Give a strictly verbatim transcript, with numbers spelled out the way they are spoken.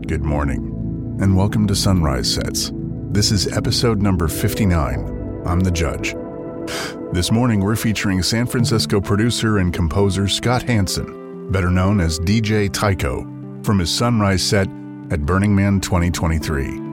Good morning, and welcome to Sunrise Sets. This is episode number fifty-nine. I'm the Judge. This morning, we're featuring San Francisco producer and composer Scott Hanson, better known as D J Tycho, from his Sunrise set at Burning Man twenty twenty-three.